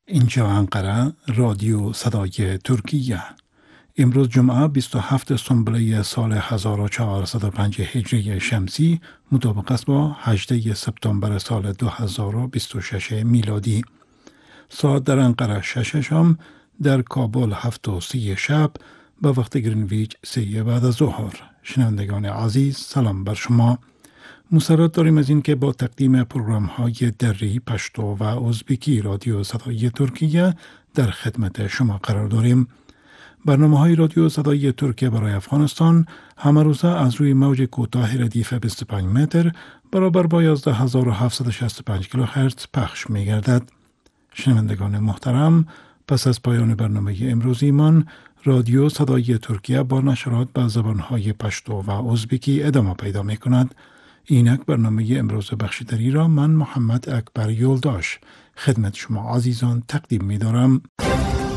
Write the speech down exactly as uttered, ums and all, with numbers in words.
اینجا انقره رادیو صدای ترکیه. امروز جمعه بیست و هفتم سنبله سال هزار و چهارصد و پنج هجری شمسی مطابق است با هجدهم سپتامبر سال دو هزار و بیست و شش میلادی. ساعت در انقره شش شام، در کابل هفت و سی شب، به وقت گرینویچ سه بعد از ظهر. شنوندگان عزیز، سلام بر شما. مسرت داریم از این که با تقدیم پروگرام های دری، پشتو و ازبکی رادیو صدای ترکیه در خدمت شما قرار داریم. برنامه های رادیو صدای ترکیه برای افغانستان همه روزه از روی موج کوتاه ردیف بیست و پنج متر برابر با یازده هزار و هفتصد و شصت و پنج کیلوهرتز پخش می گردد. شنوندگان محترم، پس از پایان برنامه امروزی من، رادیو صدای ترکیه با نشرات به زبانهای پشتو و ازبکی ادامه پیدا می کند. اینک برنامه امروز بخشیدری را من محمد اکبر یولداش خدمت شما عزیزان تقدیم می دارم.